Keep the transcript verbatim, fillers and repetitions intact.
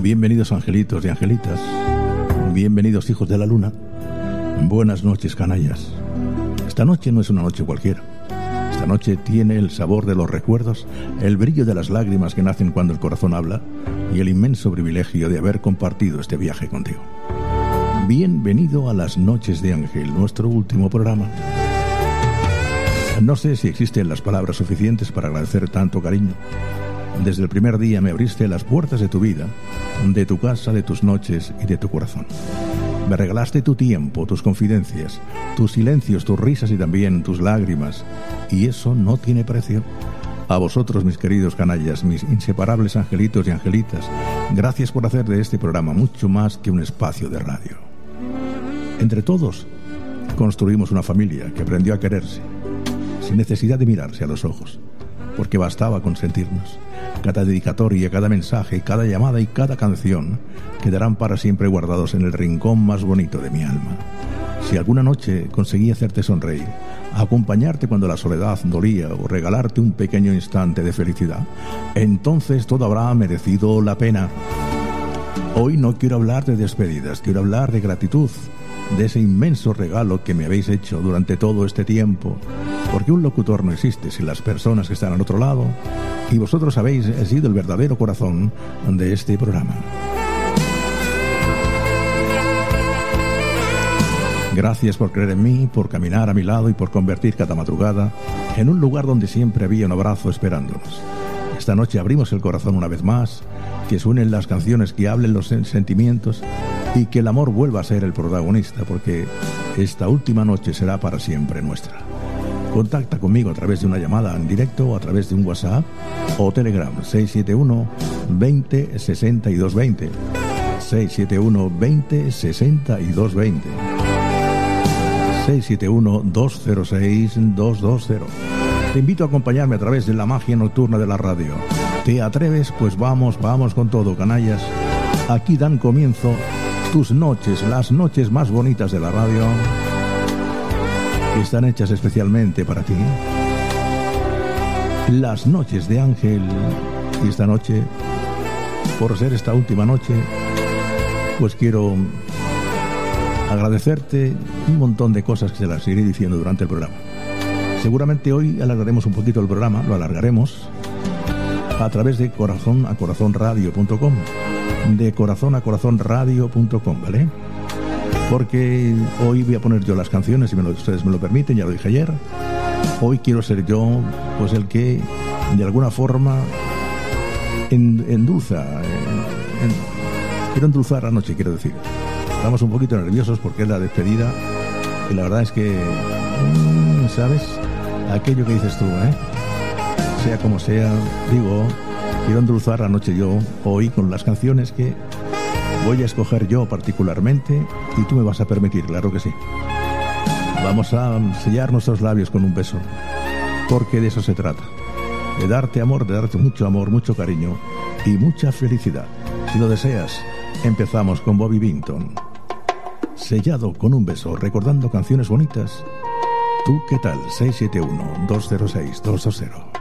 Bienvenidos angelitos y angelitas, bienvenidos hijos de la luna, buenas noches canallas. Esta noche no es una noche cualquiera, esta noche tiene el sabor de los recuerdos, el brillo de las lágrimas que nacen cuando el corazón habla y el inmenso privilegio de haber compartido este viaje contigo. Bienvenido a las Noches de Ángel, nuestro último programa. No sé si existen las palabras suficientes para agradecer tanto cariño. Desde el primer día me abriste las puertas de tu vida, de tu casa, de tus noches y de tu corazón. Me regalaste tu tiempo, tus confidencias, tus silencios, tus risas y también tus lágrimas. Y eso no tiene precio. A vosotros, mis queridos canallas, mis inseparables angelitos y angelitas, gracias por hacer de este programa mucho más que un espacio de radio. Entre todos, construimos una familia que aprendió a quererse, sin necesidad de mirarse a los ojos, porque bastaba con sentirnos. Cada dedicatoria, cada mensaje, cada llamada y cada canción quedarán para siempre guardados en el rincón más bonito de mi alma. Si alguna noche conseguí hacerte sonreír, acompañarte cuando la soledad dolía o regalarte un pequeño instante de felicidad, entonces todo habrá merecido la pena. Hoy no quiero hablar de despedidas, quiero hablar de gratitud, de ese inmenso regalo que me habéis hecho durante todo este tiempo, porque un locutor no existe sin las personas que están al otro lado, y vosotros habéis sido el verdadero corazón de este programa. Gracias por creer en mí, por caminar a mi lado y por convertir cada madrugada en un lugar donde siempre había un abrazo esperándonos. Esta noche abrimos el corazón una vez más, que suenen las canciones, que hablen los sentimientos y que el amor vuelva a ser el protagonista, porque esta última noche será para siempre nuestra. Contacta conmigo a través de una llamada en directo o a través de un WhatsApp o Telegram seis siete uno, veinte, sesenta y dos veinte, seis siete uno, veinte, sesenta y dos veinte, seis siete uno, dos cero seis, dos dos cero. Te invito a acompañarme a través de la magia nocturna de la radio. ¿Te atreves? Pues vamos, vamos con todo, canallas. Aquí dan comienzo tus noches, las noches más bonitas de la radio, que están hechas especialmente para ti. Las Noches de Ángel. Y esta noche, por ser esta última noche, pues quiero agradecerte un montón de cosas que se las iré diciendo durante el programa. Seguramente hoy alargaremos un poquito el programa, lo alargaremos a través de corazón a corazón radio punto com, de corazón a corazón radio punto com, ¿vale? Porque hoy voy a poner yo las canciones, si me lo, ustedes me lo permiten, ya lo dije ayer. Hoy quiero ser yo, pues el que de alguna forma en, endulza, en, en, quiero endulzar la noche, quiero decir. Estamos un poquito nerviosos porque es la despedida y la verdad es que, mmm, ¿sabes? Aquello que dices tú, ¿eh? Sea como sea, digo, quiero endulzar la noche yo hoy con las canciones que voy a escoger yo particularmente y tú me vas a permitir, claro que sí. Vamos a sellar nuestros labios con un beso, porque de eso se trata, de darte amor, de darte mucho amor, mucho cariño y mucha felicidad. Si lo deseas, empezamos con Bobby Binton, sellado con un beso, recordando canciones bonitas. ¿Tú qué tal? seis siete uno, dos cero seis, dos dos cero.